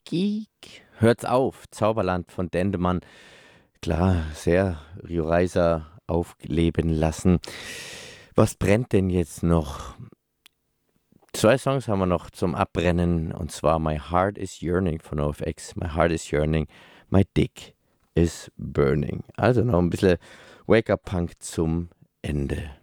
Geek. Hört's auf, Zauberland von Dendemann. Klar, sehr Rio Reiser aufleben lassen. Was brennt denn jetzt noch? 2 Songs haben wir noch zum Abbrennen, und zwar My Heart is Yearning von NoFX. My Heart is Yearning, My Dick is Burning. Also noch ein bisschen Wake-up-Punk zum Ende.